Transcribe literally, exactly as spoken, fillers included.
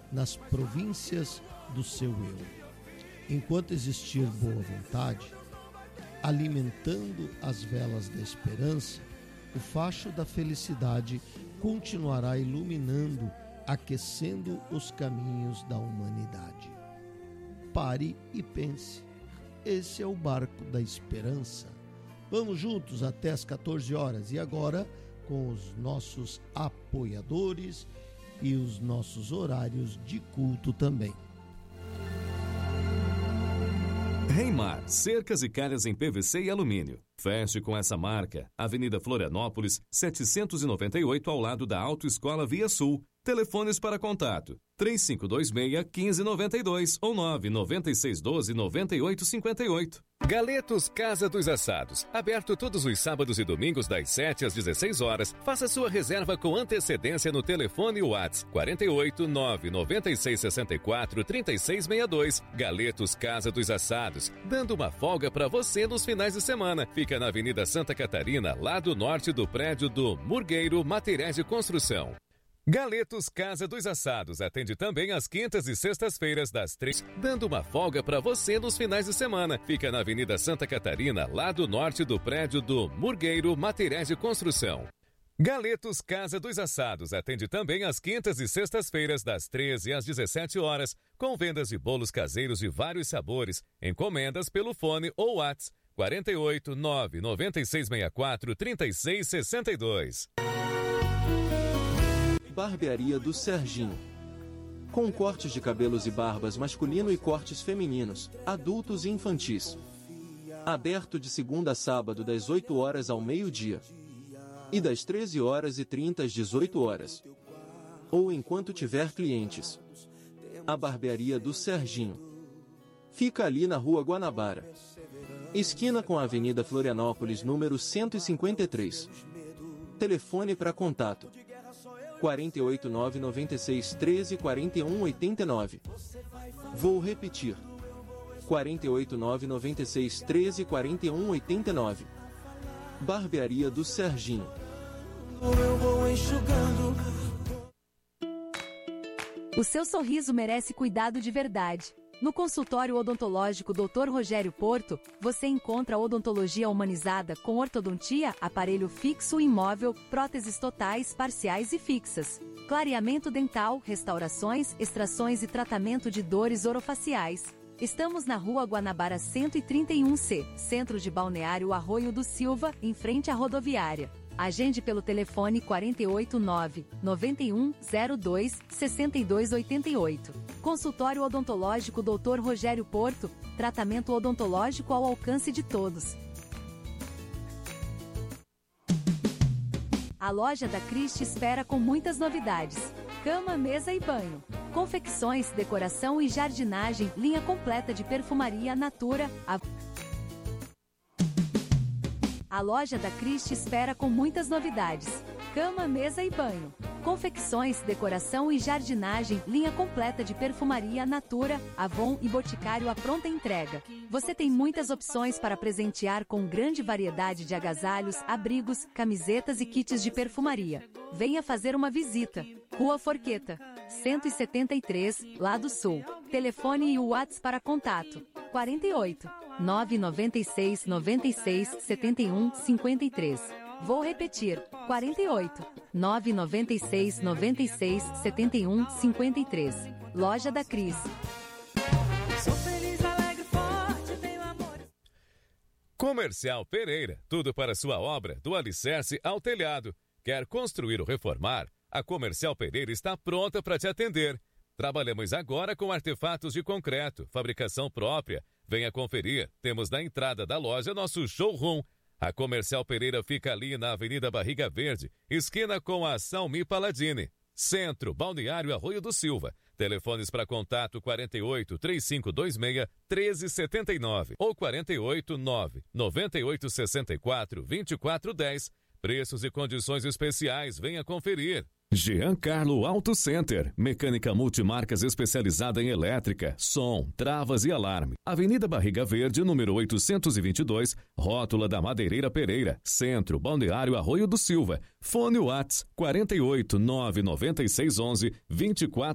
nas províncias do seu eu. Enquanto existir boa vontade, alimentando as velas da esperança, o facho da felicidade continuará iluminando, aquecendo os caminhos da humanidade. Pare e pense. Esse é o barco da esperança. Vamos juntos até as quatorze horas. E agora, com os nossos apoiadores e os nossos horários de culto também. Reimar, cercas e calhas em P V C e alumínio. Feche com essa marca. Avenida Florianópolis, setecentos e noventa e oito, ao lado da Autoescola Via Sul. Telefones para contato: três cinco dois seis, um cinco nove dois ou nove nove seis um dois, nove oito cinco oito. Galetos Casa dos Assados, aberto todos os sábados e domingos das sete às dezesseis horas. Faça sua reserva com antecedência no telefone WhatsApp quarenta e oito, nove nove seis, sessenta e quatro, trinta e seis sessenta e dois. Galetos Casa dos Assados, dando uma folga para você nos finais de semana. Fica na Avenida Santa Catarina, lado norte do prédio do Murgueiro Materiais de Construção. Galetos Casa dos Assados atende também às quintas e sextas-feiras das três, dando uma folga para você nos finais de semana. Fica na Avenida Santa Catarina, lado norte do prédio do Murgueiro Materiais de Construção. Galetos Casa dos Assados atende também às quintas e sextas-feiras das treze às dezessete horas, com vendas de bolos caseiros de vários sabores, encomendas pelo fone ou WhatsApp quarenta e oito, nove nove seis seis quatro, trinta e seis sessenta e dois. Barbearia do Serginho. Com cortes de cabelos e barbas masculino e cortes femininos, adultos e infantis. Aberto de segunda a sábado das oito horas ao meio-dia. E das treze horas e trinta às dezoito horas. Ou enquanto tiver clientes. A Barbearia do Serginho. Fica ali na Rua Guanabara, esquina com a Avenida Florianópolis, número cento e cinquenta e três. Telefone para contato: quarenta e oito, nove nove seis, treze, quarenta e um, oitenta e nove. Vou repetir: quarenta e oito, nove nove seis, treze, quarenta e um, oitenta e nove. Barbearia do Serginho. Eu vou enxugando. O seu sorriso merece cuidado de verdade. No consultório odontológico doutor Rogério Porto, você encontra odontologia humanizada com ortodontia, aparelho fixo e imóvel, próteses totais, parciais e fixas, clareamento dental, restaurações, extrações e tratamento de dores orofaciais. Estamos na Rua Guanabara cento e trinta e um C, Centro de Balneário Arroio do Silva, em frente à rodoviária. Agende pelo telefone quarenta e oito, nove nove um, zero dois, seis dois oito oito. Consultório odontológico doutor Rogério Porto, tratamento odontológico ao alcance de todos. A loja da Christie espera com muitas novidades. Cama, mesa e banho. Confecções, decoração e jardinagem, linha completa de perfumaria Natura. A... A loja da Christie espera com muitas novidades. Cama, mesa e banho. Confecções, decoração e jardinagem, linha completa de perfumaria Natura, Avon e Boticário à pronta entrega. Você tem muitas opções para presentear com grande variedade de agasalhos, abrigos, camisetas e kits de perfumaria. Venha fazer uma visita. Rua Forqueta, cento e setenta e três, Lado Sul. Telefone e o WhatsApp para contato: quarenta e oito, nove nove seis, nove seis, sete um, cinco três. Vou repetir: quarenta e oito, nove nove seis, nove seis, sete um, cinco três. Loja da Cris. Sou feliz, alegre, forte, tenho amor. Comercial Pereira, tudo para sua obra, do alicerce ao telhado. Quer construir ou reformar? A Comercial Pereira está pronta para te atender. Trabalhamos agora com artefatos de concreto, fabricação própria. Venha conferir. Temos na entrada da loja nosso showroom. A Comercial Pereira fica ali na Avenida Barriga Verde, esquina com a Salmi Paladini. Centro, Balneário Arroio do Silva. Telefones para contato quarenta e oito, três cinco dois seis, um três sete nove ou quarenta e oito, nove nove oito seis quatro, dois quatro um zero. Preços e condições especiais. Venha conferir. Giancarlo Auto Center, mecânica multimarcas especializada em elétrica, som, travas e alarme. Avenida Barriga Verde, número oitocentos e vinte e dois, Rótula da Madeireira Pereira, Centro, Balneário Arroio do Silva. Fone WhatsApp quarenta e oito, nove nove seis um um, dois quatro